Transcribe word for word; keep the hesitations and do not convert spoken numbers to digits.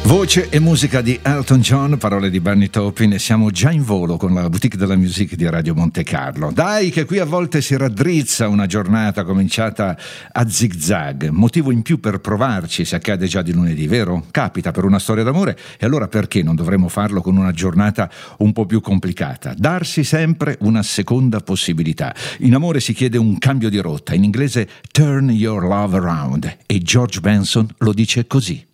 Voce e musica di Elton John, parole di Bernie Taupin, e siamo già in volo con la Boutique della Musique di Radio Monte Carlo. Dai che qui a volte si raddrizza una giornata cominciata a zigzag, motivo in più per provarci se accade già di lunedì, vero? Capita per una storia d'amore, e allora perché non dovremmo farlo con una giornata un po' più complicata? Darsi sempre una seconda possibilità. In amore si chiede un cambio di rotta, in inglese turn your love around, e George Benson lo dice così.